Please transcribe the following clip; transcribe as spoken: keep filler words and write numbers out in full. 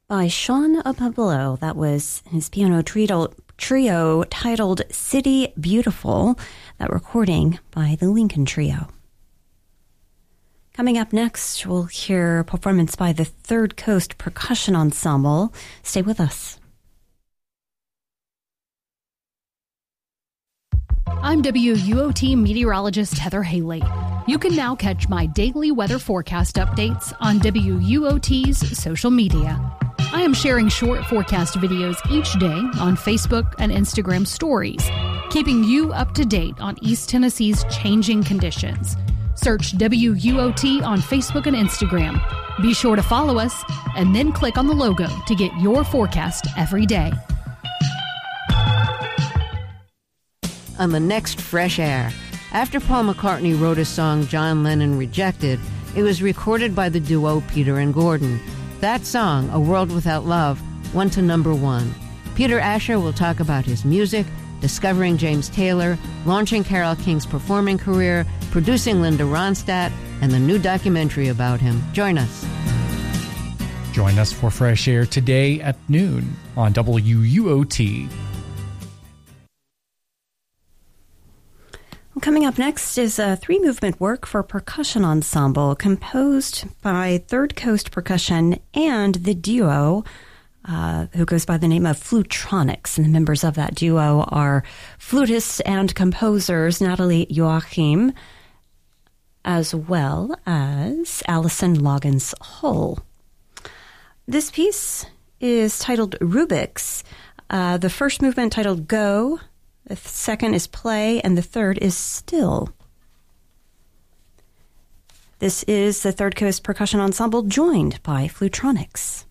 by Sean Pablo. That was his piano trio, trio titled City Beautiful, that recording by the Lincoln Trio. Coming up next, we'll hear a performance by the Third Coast Percussion Ensemble. Stay with us. I'm W U O T meteorologist Heather Haley. You can now catch my daily weather forecast updates on W U O T's social media. I am sharing short forecast videos each day on Facebook and Instagram stories, keeping you up to date on East Tennessee's changing conditions. Search W U O T on Facebook and Instagram. Be sure to follow us and then click on the logo to get your forecast every day. On the next Fresh Air. After Paul McCartney wrote a song John Lennon rejected, it was recorded by the duo Peter and Gordon. That song, A World Without Love, went to number one. Peter Asher will talk about his music, discovering James Taylor, launching Carole King's performing career, producing Linda Ronstadt, and the new documentary about him. Join us. Join us for Fresh Air today at noon on W U O T. Coming up next is a three-movement work for percussion ensemble composed by Third Coast Percussion and the duo uh, who goes by the name of Flutronics. And the members of that duo are flutists and composers Natalie Joachim, as well as Allison Loggins Hull. This piece is titled Rubik's. Uh, the first movement titled Go, the second is Play, and the third is Still. This is the Third Coast Percussion Ensemble joined by Flutronics.